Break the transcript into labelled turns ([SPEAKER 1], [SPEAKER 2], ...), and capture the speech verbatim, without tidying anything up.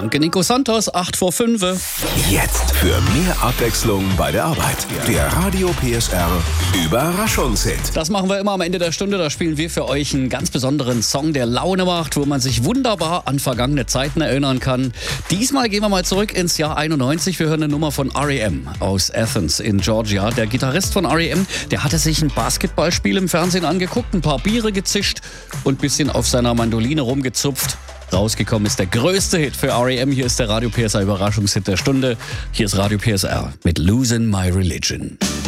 [SPEAKER 1] Danke Nico Santos, acht vor fünf.
[SPEAKER 2] Jetzt für mehr Abwechslung bei der Arbeit. Der Radio P S R Überraschungshit.
[SPEAKER 1] Das machen wir immer am Ende der Stunde. Da spielen wir für euch einen ganz besonderen Song, der Laune macht, wo man sich wunderbar an vergangene Zeiten erinnern kann. Diesmal gehen wir mal zurück ins Jahr einundneunzig. Wir hören eine Nummer von R E M aus Athens in Georgia. Der Gitarrist von R E M, der hatte sich ein Basketballspiel im Fernsehen angeguckt, ein paar Biere gezischt und ein bisschen auf seiner Mandoline rumgezupft. Rausgekommen ist der größte Hit für R E M. Hier ist der Radio P S R Überraschungshit der Stunde. Hier ist Radio P S R mit Losing My Religion.